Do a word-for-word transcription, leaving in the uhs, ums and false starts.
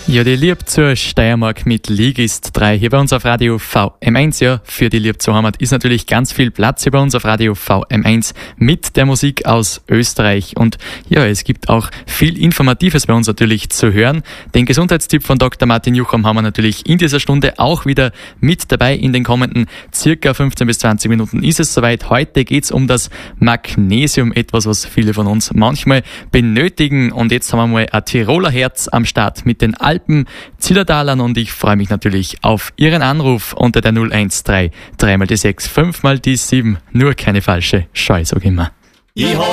Ja, die Liebe zur Steiermark mit Ligist drei hier bei uns auf Radio V M eins. Ja, für die Liebe zur Heimat ist natürlich ganz viel Platz hier bei uns auf Radio V M eins mit der Musik aus Österreich. Und ja, es gibt auch viel Informatives bei uns natürlich zu hören. Den Gesundheitstipp von Doktor Martin Jucham haben wir natürlich in dieser Stunde auch wieder mit dabei. In den kommenden circa fünfzehn bis zwanzig Minuten ist es soweit. Heute geht's um das Magnesium, etwas, was viele von uns manchmal benötigen. Und jetzt haben wir mal ein Tiroler Herz am Start mit den Alpen Zillertalern und ich freue mich natürlich auf Ihren Anruf unter der null eins drei, drei mal die sechs, fünf mal die sieben, nur keine falsche Scheu, sag ich immer.